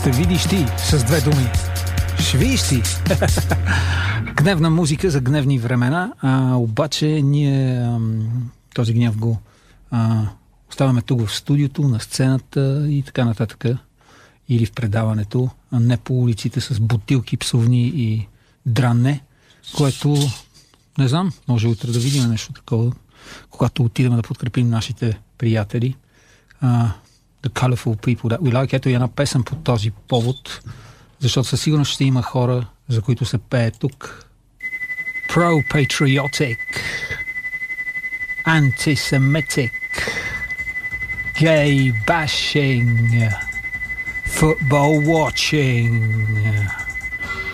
Ще видиш ти, с две думи. Ще видиш ти. Гневна музика за гневни времена, обаче ние този гняв го оставяме тук в студиото, на сцената и така нататък. Или в предаването, а не по улиците с бутилки, псовни и дранне, което, не знам, може утре да видим нещо такова, когато отидем да подкрепим нашите приятели. The Colorful People That We Like. Ето и една песен по този повод, защото със сигурност ще има хора, за които се пее тук. Pro-patriotic, anti-Semitic, gay bashing, football watching.